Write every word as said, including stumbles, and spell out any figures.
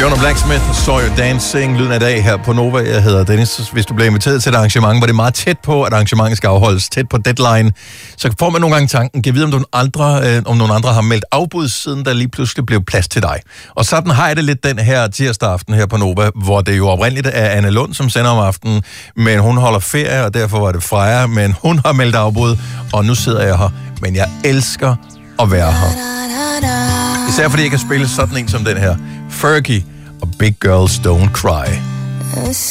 Jonah Blacksmith, Saw You Dancing, lyden af dag her på Nova. Jeg hedder Dennis. Hvis du bliver inviteret til et arrangement, hvor det er meget tæt på, at arrangementet skal afholdes, tæt på deadline, så får man nogle gange tanken, kan vide, om nogle andre, øh, om nogle andre har meldt afbud, siden der lige pludselig blev plads til dig. Og sådan har jeg det lidt den her tirsdag aften her på Nova, hvor det jo oprindeligt er Anne Lund, som sender om aftenen, men hun holder ferie, og derfor var det Freja, men hun har meldt afbud, og nu sidder jeg her. Men jeg elsker at være her. Især fordi jeg kan spille sådan en som den her. Fergie og Big Girls Don't Cry.